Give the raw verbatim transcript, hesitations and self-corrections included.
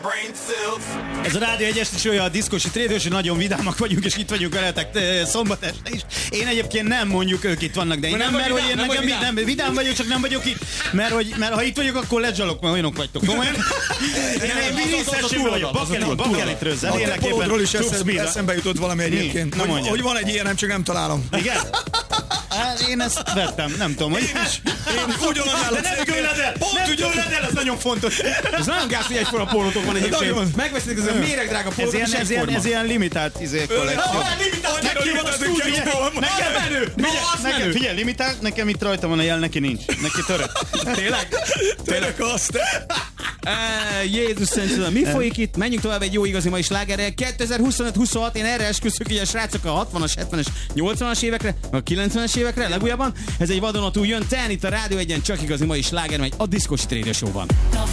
Ez a Rádió egy esti show, a Diszkosi Trédős, nagyon vidámak vagyunk, és itt vagyunk veletek szombat este is. Én egyébként nem mondjuk, ők itt vannak, de én nem, nem mert hogy én nem nekem vidám. Nem, vidám vagyok, csak nem vagyok itt. Mert, hogy, mert ha itt vagyok, akkor lezsalok, mert olyanok vagytok. Komolyan? Én vízszességű vagyok. Bakelitről zenélek éppen. A polódról is eszembe jutott valami egyébként. Hogy van egy ilyen, nem csak nem találom. Igen? Hát én ezt vettem, nem tudom, hogy... Én is. Én ugyanannál a cégnél. Nem tőled el, ez nagyon fontos. Ez nagyon gáz, hogy egyforma pólótok van egyébként. Megveszik ez a méregdrága pólótok, és egyforma. Ez ilyen limitált izé kollekció. Nekem menő! Figyelj, limitált, nekem itt rajta van a jel, neki nincs. Neki török. Tényleg? Török azt. Jézus Szent, mi folyik itt? Menjünk tovább egy jó igazi mai slágerrel. kétezer-huszonöt huszonhat, én erre esküszök, hogy a srácok a hatvanas, hetvenes, nyolcvanas évekre, a kilencvenes évekre, legújabban. Ez egy vadonatúl jön, ten itt a Rádió egyen, csak igazi mai sláger, megy a Diszkosi Trédő Show-ban.